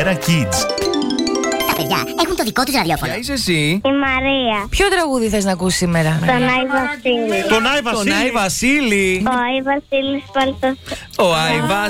Καλημέρα Kids. Τα παιδιά έχουν το δικό τους ραδιόφωνο. Ποια είσαι εσύ? Η Μαρία. Ποιο τραγούδι θες να ακούσεις σήμερα? Τον Άι Βασίλη. Τον Άι Βασίλη. Τον Άι Βασίλη. Ο Άι Βασίλης Παλτός. Ο Άι